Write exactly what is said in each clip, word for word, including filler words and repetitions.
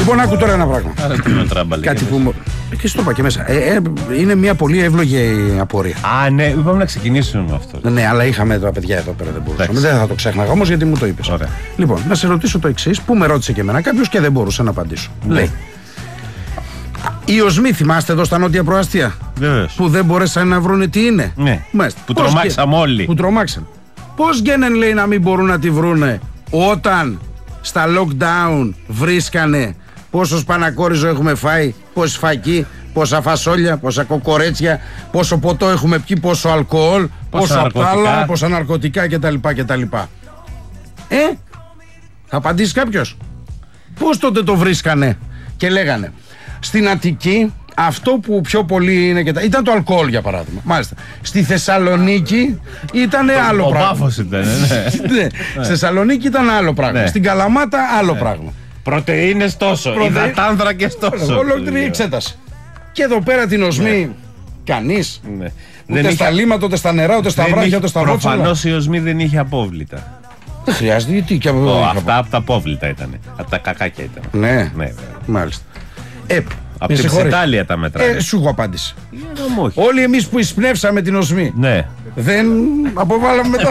Λοιπόν, άκου τώρα ένα πράγμα. Άρα τι είναι τράμπαλ. Κάτι που μου. Και στο είπα και μέσα. Ε, ε, είναι μια πολύ εύλογη απορία. Α, ναι, είπαμε να ξεκινήσουμε με αυτό. Ναι, αλλά είχαμε τα παιδιά εδώ πέρα, δεν μπορούσαμε. Δεν θα το ξέχναγα όμως γιατί μου το είπες. Ωραία. Λοιπόν, να σε ρωτήσω το εξής, που με ρώτησε και εμένα κάποιος και δεν μπορούσε να απαντήσω. Ναι. Λέει. Οι οσμοί, θυμάστε εδώ στα νότια προάστια. Βεβαίως. Που δεν μπορέσαν να βρούνε τι είναι. Ναι. Μάλιστα. Που Πώς τρομάξαμε γε... όλοι. Που τρομάξαν. Πώς γίνανε, λέει, να μην μπορούν να τη βρούνε όταν στα lockdown βρίσκανε πόσο σπανακόριζο έχουμε φάει, πόση φακή, πόσα φασόλια, πόσα κοκορέτσια, πόσο ποτό έχουμε πιει, πόσο αλκοόλ, πόσα απτάλα, πόσα ναρκωτικά κτλ. κτλ. Ε, θα απαντήσει κάποιος. Πώς τότε το βρίσκανε και λέγανε. Στην Αττική αυτό που πιο πολύ είναι και τα... ήταν το αλκοόλ, για παράδειγμα. Μάλιστα. Στη Θεσσαλονίκη ήταν άλλο ο πράγμα. Ο Πάφος ήταν, ναι. ναι. Στη Θεσσαλονίκη ήταν άλλο πράγμα. Ναι. Στην Καλαμάτα άλλο ναι. πράγμα. Πρωτεΐνες τόσο, Πρωτε... υδατάνθρακες τόσο. Ολόκληρη εξέταση. Και εδώ πέρα την οσμή ναι. κανείς. Ναι. Ούτε δεν στα είχε... λίματα, ούτε στα νερά, ούτε στα βράχια, ούτε στα βότσαλα. Προφανώς η οσμή δεν είχε απόβλητα. Δεν χρειάζεται, γιατί και από oh, αυτά από τα απόβλητα ήταν. Από τα κακάκια ήταν. Ναι, ναι μάλιστα. Ε, από την Ιταλία τα μέτρα. Ε, σου έχω απάντηση. Yeah, όλοι εμείς που εισπνεύσαμε την οσμή. Ναι. Δεν αποβάλαμε μετά.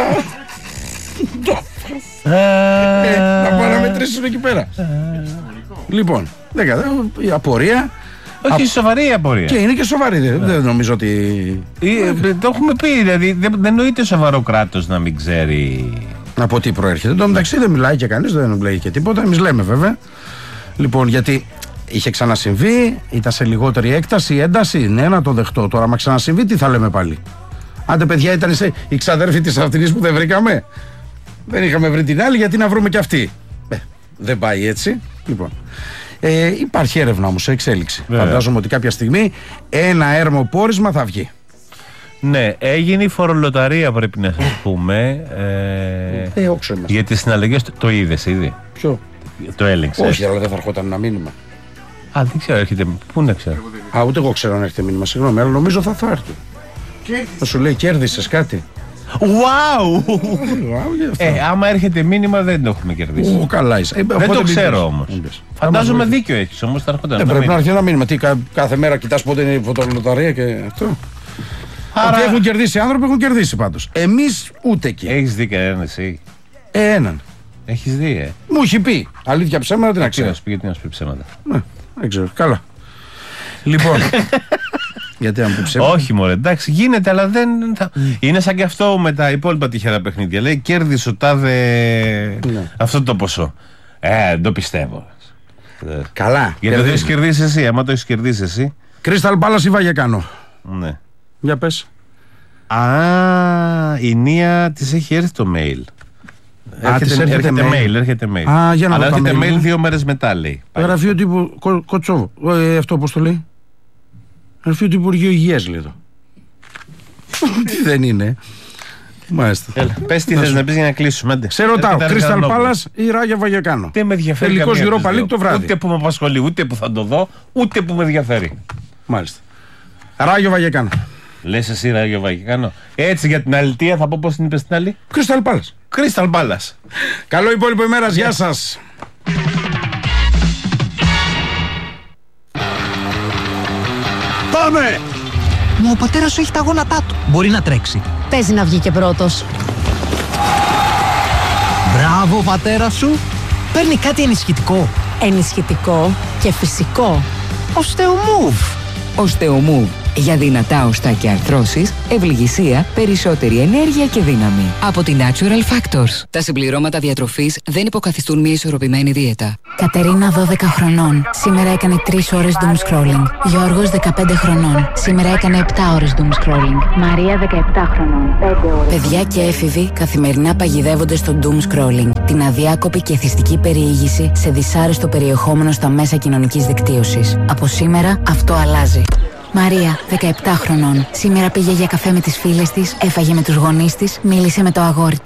ε, να πάμε να μετρήσουμε εκεί πέρα. Λοιπόν, δεν κατάλαβα, η απορία. Όχι, Α... σοβαρή η απορία. Και είναι και σοβαρή. Δεν, δεν νομίζω ότι. Ε, το έχουμε πει, δηλαδή δεν, δεν νοείται σοβαρό κράτος να μην ξέρει. Από τι προέρχεται. Εν τω μεταξύ δεν μιλάει και κανείς, δεν λέει και τίποτα. Εμείς λέμε βέβαια. Λοιπόν, γιατί είχε ξανασυμβεί, ήταν σε λιγότερη έκταση, ένταση. Ναι, να το δεχτώ. Τώρα, μα ξανασυμβεί, τι θα λέμε πάλι. Άντε, παιδιά, ήταν σε, η ξαδέρφη της αυτής που δεν βρήκαμε. Δεν είχαμε βρει την άλλη, γιατί να βρούμε και αυτή. Ε, δεν πάει έτσι. Λοιπόν. Ε, υπάρχει έρευνα όμως σε εξέλιξη. Yeah. Φαντάζομαι ότι κάποια στιγμή ένα έρμο πόρισμα θα βγει. Ναι, έγινε η φορολοταρία, πρέπει να σας πούμε. Ε, ε, όξο για τις συναλλαγές, το, το είδες ήδη. Ποιο? Το έλεγξες. Όχι, αλλά δεν θα έρχονταν ένα μήνυμα. Α, δεν ξέρω, έρχεται. Πού να ξέρω. Α, ούτε εγώ ξέρω αν έρχεται μήνυμα, συγγνώμη, αλλά νομίζω θα θα έρθει. Θα σου λέει, κέρδισες κάτι. Wow! ε, άμα έρχεται μήνυμα δεν το έχουμε κερδίσει. Ου, καλά είσαι. Ε, δεν το ξέρω όμως. Φαντάζομαι δίκιο έχεις όμως. Θα έρχονταν. Ε, πρέπει να έρθει ένα μήνυμα. Τι, κα, κάθε μέρα κοιτάς πότε είναι η φωτολοταρία και αυτό. Άρα... Ότι έχουν κερδίσει οι άνθρωποι, έχουν κερδίσει πάντως. Εμείς ούτε εκεί. Έχεις δει κανέναν εσύ? Ε, έναν. Έχεις δει, ε. Μου έχει πει. Αλήθεια ψέματα, τι να ξέρω. Να σου πει, γιατί να σου πει ψέματα. Ναι, δεν ξέρω. Καλά. Λοιπόν. Γιατί αν πει ψέματα. Όχι, μωρέ, εντάξει, γίνεται, αλλά δεν. Θα... Mm. Είναι σαν και αυτό με τα υπόλοιπα τυχερά παιχνίδια. Λέει, κέρδισε ο τάδε. Ναι. Αυτό το ποσό. Ε, δεν το πιστεύω. Καλά. Γιατί το έχεις κερδίσει εσύ, άμα το έχεις κερδίσει εσύ. Crystal Palace ή Βαγεκάνο. Ναι. Για πες. Α, η Νία της έχει έρθει το mail. Α, έρχεται, έρχεται, έρχεται mail. mail, έρχεται mail. Α, για να αλλά έρχεται mail, mail δύο μέρες μετά, λέει. Γραφείο τύπου Κο, Κοτσόβο. Ε, αυτό πώς το λέει. Γραφείο του Υπουργείου Υγείας, λέει εδώ. Τι δεν είναι. Μάλιστα. Έλα, πες τι θες να πεις για να κλείσουμε. Σε ρωτάω, Crystal Palace ή Ράγια Βαγεκάνο. Τι με ενδιαφέρει. Τελικός Europa League το βράδυ. Ούτε που με απασχολεί, ούτε που θα το δω, ούτε που με ενδιαφέρει. Μάλιστα. Ράγιο Βαγεκάνο. Λες εσύ Ράγιο Βαγεκάνο. Έτσι για την αλητεία θα πω πώς την είπες την άλλη. Crystal Palace. Crystal Palace. Καλό υπόλοιπο ημέρας. Γεια σας. Πάμε! Μα ο πατέρας σου έχει τα γόνατά του. Μπορεί να τρέξει. Παίζει να βγει και πρώτος. Μπράβο, πατέρα σου. Παίρνει κάτι ενισχυτικό. Ενισχυτικό και φυσικό. Οστεομούβ. Οστεομούβ. Για δυνατά οστά και αρθρώσεις, ευληγησία, περισσότερη ενέργεια και δύναμη. Από τη Natural Factors. Τα συμπληρώματα διατροφής δεν υποκαθιστούν μια ισορροπημένη δίαιτα. Κατερίνα, δώδεκα χρονών. Σήμερα έκανε τρεις ώρες doom scrolling. Γιώργος, δεκαπέντε χρονών. Σήμερα έκανε επτά ώρες doom scrolling. Μαρία, δεκαεπτά χρονών. πέντε ώρες. Παιδιά και έφηβοι καθημερινά παγιδεύονται στο doom scrolling. Την αδιάκοπη και εθιστική περιήγηση σε δυσάρεστο περιεχόμενο στα μέσα κοινωνικής δικτύωσης. Από σήμερα αυτό αλλάζει. Μαρία, δεκαεπτά χρονών. Σήμερα πήγε για καφέ με τις φίλες της, έφαγε με τους γονείς της, μίλησε με το αγόρι της.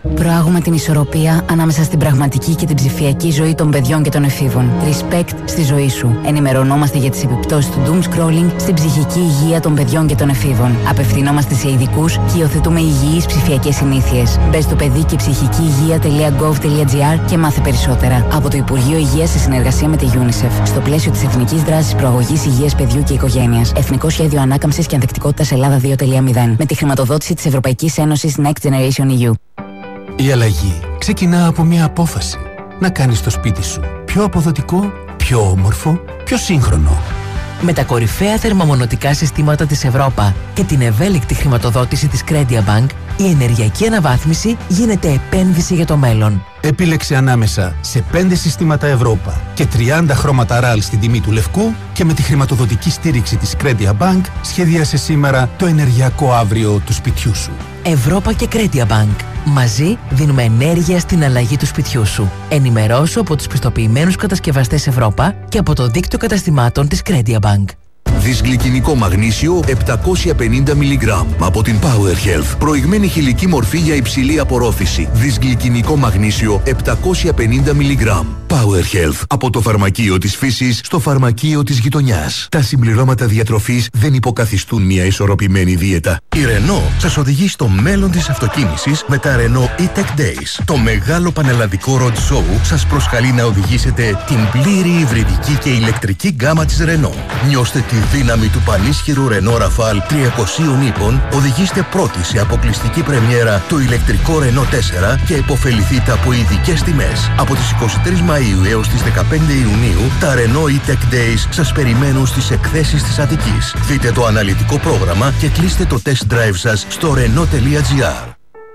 Προάγουμε την ισορροπία ανάμεσα στην πραγματική και την ψηφιακή ζωή των παιδιών και των εφήβων. Respect στη ζωή σου. Ενημερωνόμαστε για τις επιπτώσεις του doom scrolling στην ψυχική υγεία των παιδιών και των εφήβων. Απευθυνόμαστε σε ειδικούς και υιοθετούμε υγιείς ψηφιακές συνήθειες. Μπες στο παιδί και ψυχική υγεία τελεία γκοβ τελεία τζι άρ και μάθε περισσότερα. Από το Υπουργείο Υγείας σε συνεργασία με τη UNICEF. Στο πλαίσιο της Εθνικής Δράσης Προαγωγής Υγείας Παιδιού και Οικογένειας. Εθνικό Σχέδιο Ανάκαμψης και Ανθεκτικότητας Ελλάδα δύο τελεία μηδέν. Με τη χρηματοδότηση της Ευρωπαϊκής Ένωσης Next Generation ι γιου. Η αλλαγή ξεκινά από μια απόφαση. Να κάνεις το σπίτι σου πιο αποδοτικό, πιο όμορφο, πιο σύγχρονο. Με τα κορυφαία θερμομονωτικά συστήματα της Ευρώπα και την ευέλικτη χρηματοδότηση της Credia Bank, η ενεργειακή αναβάθμιση γίνεται επένδυση για το μέλλον. Επίλεξε ανάμεσα σε πέντε συστήματα Ευρώπα και τριάντα χρώματα ραλ στην τιμή του λευκού και με τη χρηματοδοτική στήριξη της Credia Bank σχεδίασε σήμερα το ενεργειακό αύριο του σπιτιού σου. Ευρώπα και Credia Bank. Μαζί δίνουμε ενέργεια στην αλλαγή του σπιτιού σου. Ενημερώσου από τους πιστοποιημένους κατασκευαστές Ευρώπα και από το δίκτυο καταστημάτων της Credia Bank. Δυσγλυκινικό μαγνήσιο επτακόσια πενήντα μιλιγκράμμ από την Power Health. Προηγμένη χηλική μορφή για υψηλή απορρόφηση. Δυσγλυκινικό μαγνήσιο επτακόσια πενήντα μιλιγκράμμ. Power Health. Από το φαρμακείο της φύσης στο φαρμακείο της γειτονιάς. Τα συμπληρώματα διατροφής δεν υποκαθιστούν μια ισορροπημένη δίαιτα. Η Renault σας οδηγεί στο μέλλον της αυτοκίνησης με τα Renault E-Tech Days. Το μεγάλο πανελλαδικό road show σας προσκαλεί να οδηγήσετε την πλήρη υβριδική και ηλεκτρική γκάμα της Renault. Νιώστε τη δύναμη του πανίσχυρου Renault Rafale τριακοσίων ύπων, οδηγήστε πρώτοι σε αποκλειστική πρεμιέρα το ηλεκτρικό Renault τέσσερα και επωφεληθείτε από ειδικές τιμές. Από τις εικοστή τρίτη Μαΐου έως τις δεκαπέντε Ιουνίου, τα Renault E-Tech Days σας περιμένουν στις εκθέσεις της Αττικής. Δείτε το αναλυτικό πρόγραμμα και κλείστε το test drive σας στο renault τελεία τζι άρ.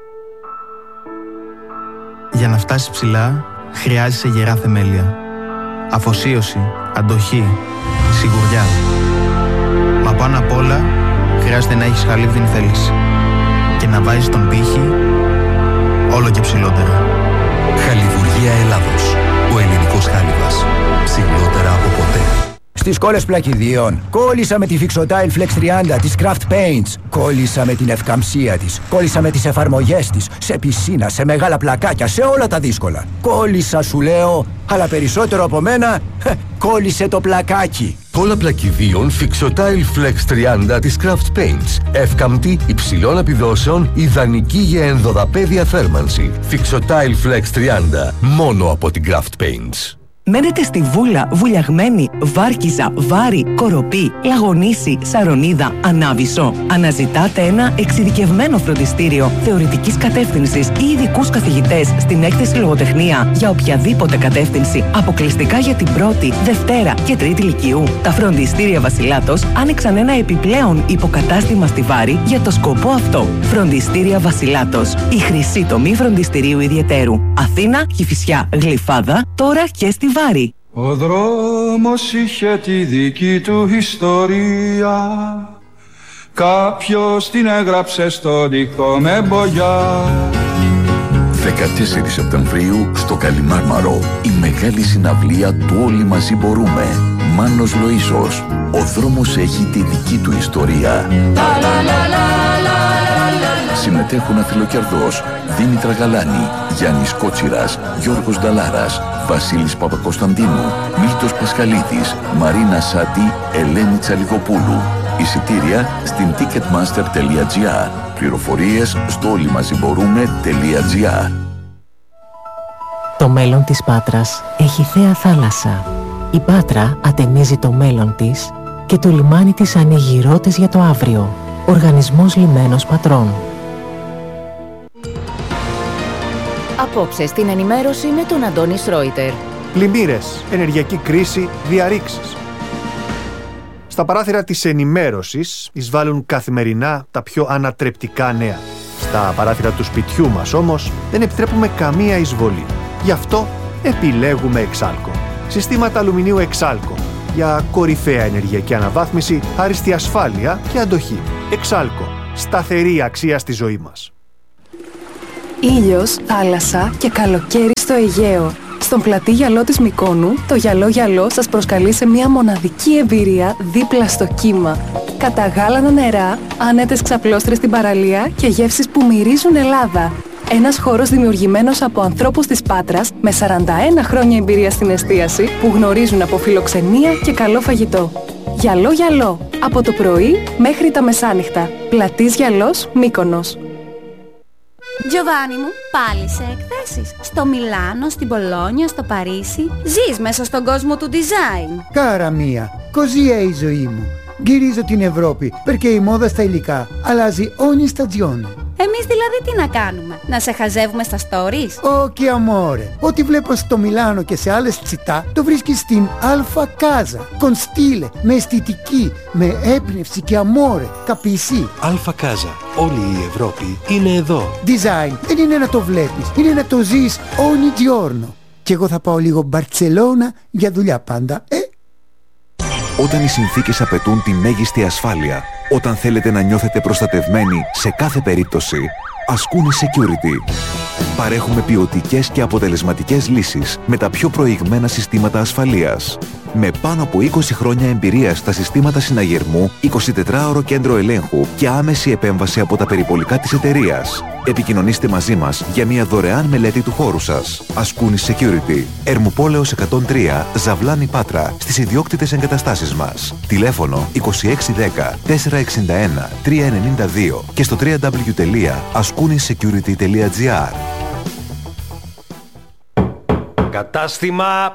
Για να φτάσεις ψηλά, χρειάζεσαι γερά θεμέλια. Αφοσίωση, αντοχή, σιγουριά. Μα πάνω απ' όλα, χρειάζεται να έχεις χαλίβδινη θέληση και να βάζεις τον πύχη όλο και ψηλότερα. Χαλιβουργία Ελλάδος. Ο ελληνικός χάλιβας. Ψηλότερα από ποτέ. Στις κόλλες πλακιδίων. Κόλλησα με τη Fixotile Flex τριάντα της Craft Paints. Κόλλησα με την ευκαμψία της. Κόλλησα με τις εφαρμογές της. Σε πισίνα, σε μεγάλα πλακάκια, σε όλα τα δύσκολα. Κόλλησα σου λέω, αλλά περισσότερο από μένα, κόλλησε το πλακάκι. Κόλλα πλακιδίων Fixotile Flex τριάντα της Craft Paints. Εύκαμπτη, υψηλών επιδόσεων, ιδανική για ενδοδαπέδια θέρμανση. Fixotile Flex τριάντα. Μόνο από την Craft Paints. Μένετε στη Βούλα, Βουλιαγμένη, Βάρκιζα, Βάρη, Κοροπή, Λαγονίση, Σαρονίδα, Ανάβησο. Αναζητάτε ένα εξειδικευμένο φροντιστήριο θεωρητικής κατεύθυνσης ή ειδικούς καθηγητές στην έκθεση λογοτεχνία για οποιαδήποτε κατεύθυνση, αποκλειστικά για την πρώτη, δευτέρα και τρίτη λυκείου. Τα φροντιστήρια Βασιλάτος άνοιξαν ένα επιπλέον υποκατάστημα στη Βάρη για το σκοπό αυτό. Φροντιστήρια Βασιλάτος. Η χρυσή τομή φροντιστηρίου ιδιαιτέρου. Αθήνα, Κηφισιά, Γλυφάδα, τώρα και στη Βάρη. Ο δρόμος είχε τη δική του ιστορία. Κάποιος την έγραψε στο δικό με μπογιά. δεκατέσσερις Σεπτεμβρίου στο Καλιμάρμαρο. Η μεγάλη συναυλία του Όλοι Μαζί Μπορούμε. Μάνος Λοΐσος. Ο δρόμος έχει τη δική του ιστορία. Συμμετέχουν Αθηλοκερδός, Δήμητρα Γαλάνη, Γιάννης Κότσιρας, Γιώργος Νταλάρας, Βασίλης Παπακοσταντίνου, Μίλτος Πασχαλίδης, Μαρίνα Σάτι, Ελένη Τσαλιγοπούλου. Εισιτήρια στην ticketmaster τελεία τζι άρ. Πληροφορίες στο όλοιμαζιμπορούμε τελεία τζι άρ. Το μέλλον της Πάτρας έχει θέα θάλασσα. Η Πάτρα ατενίζει το μέλλον της και το λιμάνι της ανοίγει ρότες για το αύριο. Οργανισμός Λιμένος Πατρών. Απόψε στην ενημέρωση με τον Αντώνη Σρόιτερ. Πλημμύρες, ενεργειακή κρίση, διαρρήξεις. Στα παράθυρα της ενημέρωσης εισβάλλουν καθημερινά τα πιο ανατρεπτικά νέα. Στα παράθυρα του σπιτιού μας όμως δεν επιτρέπουμε καμία εισβολή. Γι' αυτό επιλέγουμε Εξάλκο. Συστήματα αλουμινίου Εξάλκο για κορυφαία ενεργειακή αναβάθμιση, άριστη ασφάλεια και αντοχή. Εξάλκο. Σταθερή αξία στη ζωή μας. Ήλιος, θάλασσα και καλοκαίρι στο Αιγαίο. Στον πλατή γυαλό της Μυκόνου, το γυαλό γυαλό σας προσκαλεί σε μια μοναδική εμπειρία δίπλα στο κύμα. Καταγάλανα νερά, άνετες ξαπλώστρες στην παραλία και γεύσεις που μυρίζουν Ελλάδα. Ένας χώρος δημιουργημένος από ανθρώπους της Πάτρας με σαράντα ένα χρόνια εμπειρία στην εστίαση που γνωρίζουν από φιλοξενία και καλό φαγητό. Γυαλό γυαλό. Από το πρωί μέχρι τα μεσάνυχτα. Πλατής Γυαλός, Μύκονος. Giovanni μου, πάλι σε εκθέσεις. Στο Μιλάνο, στην Πολόνια, στο Παρίσι. Ζεις μέσα στον κόσμο του design. Κάρα μία, così è η ζωή μου. Γυρίζω την Ευρώπη, perché η μόδα στα υλικά αλλάζει ogni stagione. Εμείς δηλαδή τι να κάνουμε, να σε χαζεύουμε στα stories? Όχι amore, ό,τι βλέπω στο Μιλάνο και σε άλλες τσιτά το βρίσκεις στην Alfa Casa. Con stile, με αισθητική, με έμπνευση και amore, capisci? Alfa Casa, όλη η Ευρώπη είναι εδώ. Design, δεν είναι να το βλέπεις, είναι να το ζεις ogni giorno. Και εγώ θα πάω λίγο Μπαρτσελώνα για δουλειά πάντα, ε? Όταν οι συνθήκες απαιτούν τη μέγιστη ασφάλεια, όταν θέλετε να νιώθετε προστατευμένοι σε κάθε περίπτωση, Ascuni Security. Παρέχουμε ποιοτικές και αποτελεσματικές λύσεις με τα πιο προηγμένα συστήματα ασφαλείας. Με πάνω από είκοσι χρόνια εμπειρία στα συστήματα συναγερμού, εικοσιτετράωρο κέντρο ελέγχου και άμεση επέμβαση από τα περιπολικά της εταιρείας. Επικοινωνήστε μαζί μας για μια δωρεάν μελέτη του χώρου σας. Ascuni Security. Ερμουπόλεως εκατόν τρία, Ζαβλάνη Πάτρα, στις ιδιόκτητες εγκαταστάσεις μας. Τηλέφωνο είκοσι έξι δέκα τετρακόσια εξήντα ένα τριακόσια ενενήντα δύο και στο double-u double-u double-u τελεία ascuni security τελεία gr. Κατάστημα...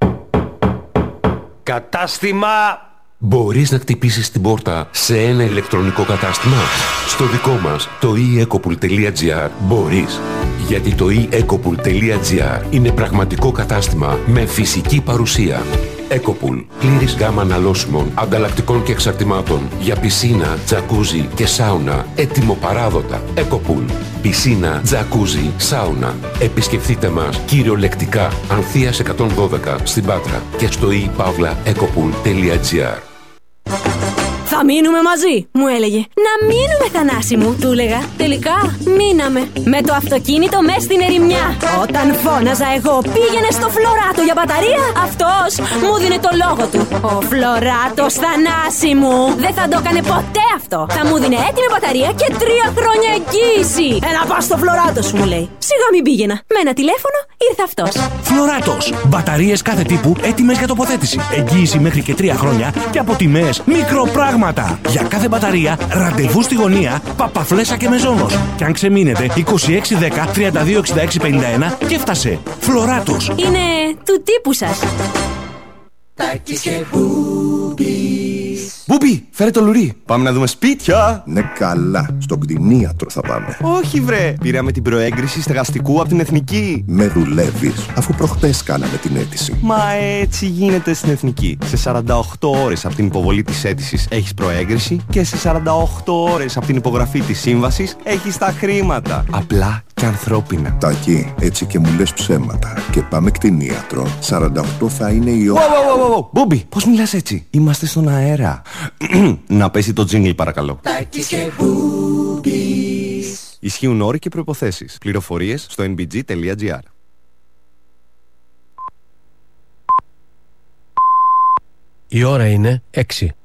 Κατάστημα... Μπορείς να χτυπήσεις την πόρτα σε ένα ηλεκτρονικό κατάστημα? Στο δικό μας, το e ecopool τελεία gr, μπορείς. Γιατί το e ecopool τελεία gr είναι πραγματικό κατάστημα με φυσική παρουσία. Ecopool. Πλήρης γάμα αναλώσιμων, ανταλλακτικών και εξαρτημάτων για πισίνα, τζακούζι και σάουνα. Έτοιμο-παράδοτα. Ecopool. Πισίνα, τζακούζι, σάουνα. Επισκεφτείτε μας κυριολεκτικά Ανθείας εκατόν δώδεκα στην Πάτρα και στο e παύλα ecopool τελεία gr. Θα μείνουμε μαζί, μου έλεγε. Να μείνουμε, Θανάση μου, του έλεγα. Τελικά μείναμε. Με το αυτοκίνητο μες στην ερημιά. Όταν φώναζα εγώ πήγαινε στο Φλωράτο για μπαταρία, αυτός μου δίνε το λόγο του. Ο Φλωράτος, Θανάση μου, δεν θα το έκανε ποτέ αυτό. Θα μου δίνε έτοιμη μπαταρία και τρία χρόνια εγγύηση. Ε, να πας στο Φλωράτο σου, μου λέει. Σιγά μην πήγαινα. Με ένα τηλέφωνο ήρθε αυτός. Φλωράτος. Μπαταρίες κάθε τύπου έτοιμες για τοποθέτηση. Εγγύηση μέχρι και τρία χρόνια και από τιμές μικροπράγματα. Για κάθε μπαταρία, ραντεβού στη γωνία, Παπαφλέσσα και Μεζόνος. Και αν ξεμείνετε, είκοσι έξι δέκα τριάντα δύο εξήντα έξι πενήντα ένα και φτάσε. Φλωράτος. Είναι του τύπου σας. Τάκης και Μπούμπης. Μπούμπη, φέρε το λουρί. Πάμε να δούμε σπίτια. Ναι, καλά. Στον κτηνίατρο θα πάμε. Όχι, βρε. Πήραμε την προέγκριση στεγαστικού από την Εθνική. Με δουλεύεις, αφού προχτές κάναμε την αίτηση. Μα έτσι γίνεται στην Εθνική. Σε σαράντα οκτώ ώρες από την υποβολή της αίτησης έχεις προέγκριση και σε σαράντα οκτώ ώρες από την υπογραφή της σύμβασης έχεις τα χρήματα. Απλά και ανθρώπινα. Τάκη, έτσι και μου λες ψέματα. Και πάμε κτηνίατρο. σαράντα οκτώ θα είναι η ώρα. Μπούμπη, πώς μιλάς έτσι? Είμαστε στον αέρα. Να πέσει το τζίνγκλ, παρακαλώ. Τάκης και Μπούμπης. Ισχύουν όροι και προϋποθέσεις. Πληροφορίες στο εν μπι τζι τελεία τζι άρ. Η ώρα είναι έξι.